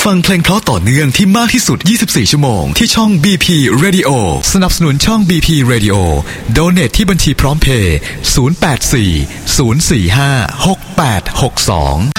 ฟังเพลงเพราะต่อเนื่องที่มากที่สุด24ชั่วโมงที่ช่อง BP Radio สนับสนุนช่อง BP Radio Donate ที่บัญชีพร้อมเพย์084 045 6862